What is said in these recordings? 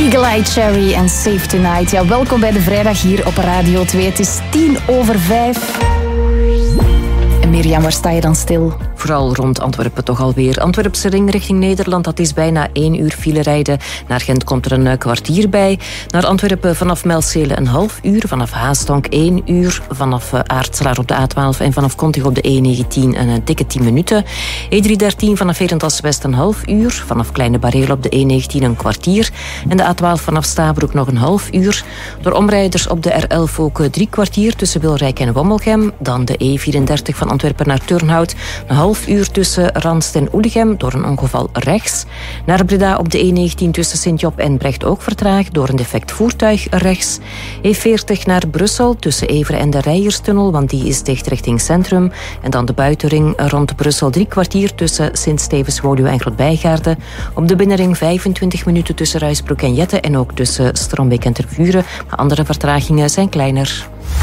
Eagle Eye Cherry en Save Tonight. Ja, welkom bij de vrijdag hier op Radio 2. Het is 5:10. En Mirjam, waar sta je dan stil? Vooral rond Antwerpen toch alweer. Antwerpse ring richting Nederland, dat is bijna 1 uur file rijden. Naar Gent komt er een kwartier bij. Naar Antwerpen vanaf Melcele een half uur. Vanaf Haastonk 1 uur. Vanaf Aartselaar op de A12 en vanaf Kontig op de E19 een dikke 10 minuten. E313 vanaf Herentals West een half uur. Vanaf Kleine Bareel op de E19 een kwartier. En de A12 vanaf Stabroek nog een half uur. Door omrijders op de R11 ook 3 kwartier tussen Wilrijk en Wommelgem. Dan de E34 van Antwerpen naar Turnhout. Een half uur tussen Ranst en Oelegem door een ongeval rechts. Naar Breda op de E19 tussen Sint-Job en Brecht ook vertraagd door een defect voertuig rechts. E40 naar Brussel tussen Everen en de Rijerstunnel, want die is dicht richting centrum. En dan de buitenring rond Brussel 3 kwartier tussen Sint-Stevens-Woluwe en Grootbijgaarde. Op de binnenring 25 minuten tussen Ruisbroek en Jette en ook tussen Strombeek en Tervuren. Maar andere vertragingen zijn kleiner.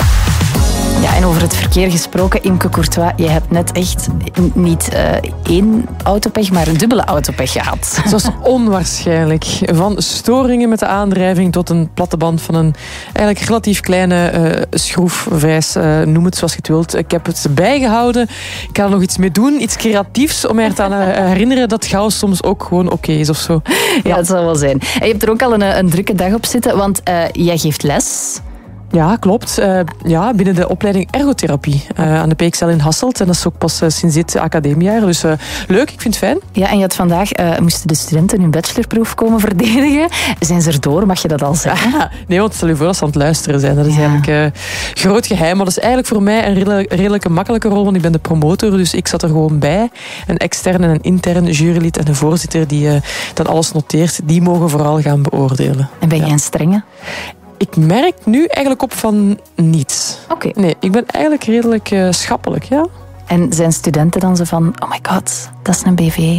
Ja, en over het verkeer gesproken, Imke Courtois, je hebt net echt niet 1 autopech, maar een dubbele autopech gehad. Het was onwaarschijnlijk. Van storingen met de aandrijving tot een platte band van een eigenlijk relatief kleine schroefvijs, noem het zoals je het wilt. Ik heb het bijgehouden. Ik ga er nog iets mee doen, iets creatiefs, om me eraan te herinneren dat chaos soms ook gewoon oké is of zo. Ja, het zal wel zijn. En je hebt er ook al een drukke dag op zitten, want jij geeft les. Ja, klopt. Binnen de opleiding ergotherapie aan de PXL in Hasselt. En dat is ook pas sinds dit academiejaar. Dus leuk, ik vind het fijn. Ja, en je had vandaag, moesten de studenten hun bachelorproef komen verdedigen. Zijn ze erdoor? Mag je dat al zeggen? Nee, want stel je voor dat ze aan het luisteren zijn. Dat is eigenlijk groot geheim. Maar dat is eigenlijk voor mij een redelijk makkelijke rol, want ik ben de promotor. Dus ik zat er gewoon bij. Een extern en een intern jurylid en de voorzitter die dan alles noteert. Die mogen vooral gaan beoordelen. En ben jij een strenge? Ik merk nu eigenlijk op van niets. Oké. Nee, ik ben eigenlijk redelijk schappelijk, ja. En zijn studenten dan zo van, oh my god, dat is een BV?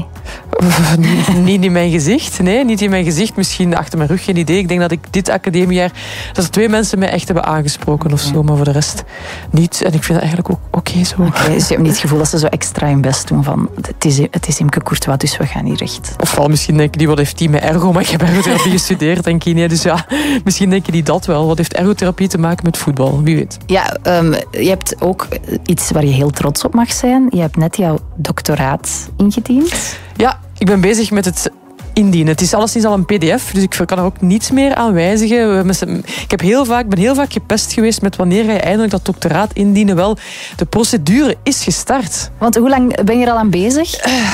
Niet in mijn gezicht. Nee, niet in mijn gezicht. Misschien achter mijn rug, geen idee. Ik denk dat ik dit academiejaar, dat er 2 mensen mij echt hebben aangesproken of zo, maar voor de rest niet. En ik vind dat eigenlijk ook oké zo. Okay, dus je hebt niet het gevoel dat ze zo extra hun best doen van, het is Imke Courtois, dus we gaan hier recht. Ofwel, misschien denken die, wat heeft die met ergo? Maar ik heb ergotherapie gestudeerd, denk ik. Nee, dus ja, misschien denken die dat wel. Wat heeft ergotherapie te maken met voetbal? Wie weet. Ja, je hebt ook iets waar je heel trots op mag zijn. Je hebt net jouw doctoraat ingediend. Ja, ik ben bezig met het indienen. Het is alleszins al een pdf, dus ik kan er ook niets meer aan wijzigen. Ik ben heel vaak gepest geweest met wanneer ga je eindelijk dat doctoraat indienen. Wel, de procedure is gestart. Want hoe lang ben je er al aan bezig?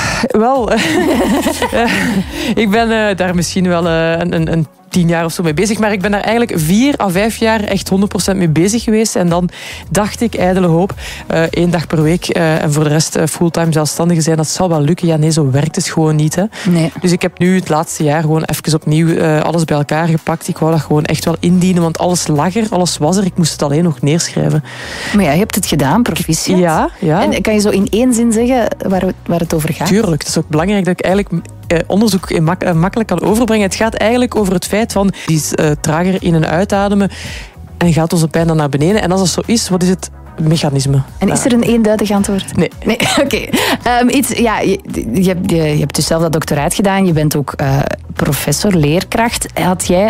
Ik ben daar misschien wel een 10 jaar of zo mee bezig. Maar ik ben daar eigenlijk 4 à 5 jaar echt 100% mee bezig geweest. En dan dacht ik, ijdele hoop, 1 dag per week en voor de rest fulltime zelfstandige zijn. Dat zal wel lukken. Ja, nee, zo werkt het gewoon niet. Hè. Nee. Dus ik heb nu het laatste jaar gewoon even opnieuw alles bij elkaar gepakt. Ik wou dat gewoon echt wel indienen, want alles lag er, alles was er. Ik moest het alleen nog neerschrijven. Maar ja, je hebt het gedaan, proficiat. Ja. En kan je zo in 1 zin zeggen waar het over gaat? Tuurlijk. Het is ook belangrijk dat ik eigenlijk onderzoek makkelijk kan overbrengen. Het gaat eigenlijk over het feit van die is trager in- en uitademen en gaat onze pijn dan naar beneden. En als dat zo is, wat is het mechanisme? En is er een eenduidig antwoord? Nee. Oké. Je hebt dus zelf dat doctoraat gedaan. Je bent ook professor, leerkracht. Had jij